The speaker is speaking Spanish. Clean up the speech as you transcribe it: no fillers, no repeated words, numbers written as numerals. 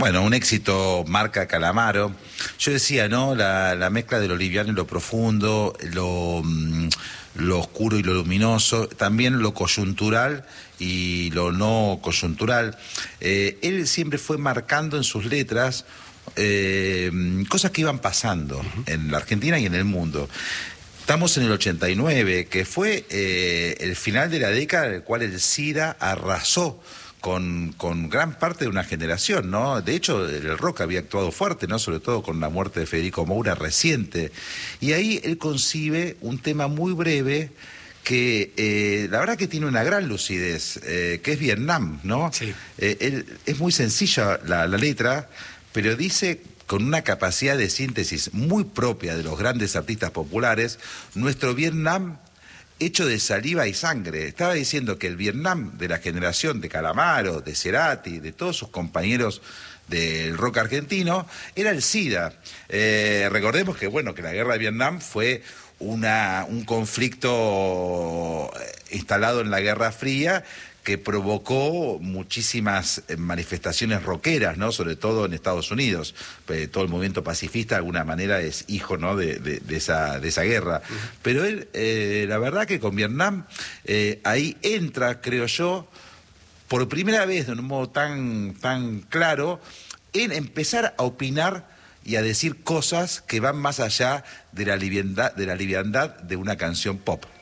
Bueno, un éxito marca Calamaro. Yo decía, ¿no? La mezcla de lo liviano y lo profundo, lo oscuro y lo luminoso, también lo coyuntural y lo no coyuntural. Él siempre fue marcando en sus letras cosas que iban pasando en la Argentina y en el mundo. Estamos en el 89, que fue el final de la década en el cual el SIDA arrasó con gran parte de una generación, ¿no? De hecho, el rock había actuado fuerte, ¿no? Sobre todo con la muerte de Federico Moura reciente. Y ahí él concibe un tema muy breve que la verdad que tiene una gran lucidez, que es Vietnam, ¿no? Sí. Es muy sencilla la letra, pero dice con una capacidad de síntesis muy propia de los grandes artistas populares, nuestro Vietnam hecho de saliva y sangre. Estaba diciendo que el Vietnam de la generación de Calamaro, de Cerati, de todos sus compañeros del rock argentino, era el SIDA. Recordemos que, bueno, que la guerra de Vietnam fue un conflicto instalado en la Guerra Fría que provocó muchísimas manifestaciones rockeras, ¿no? Sobre todo en Estados Unidos. Todo el movimiento pacifista de alguna manera es hijo, ¿no? de esa guerra. Pero él, la verdad que con Vietnam, ahí entra, creo yo, por primera vez de un modo tan claro, en empezar a opinar y a decir cosas que van más allá de la liviandad de una canción pop.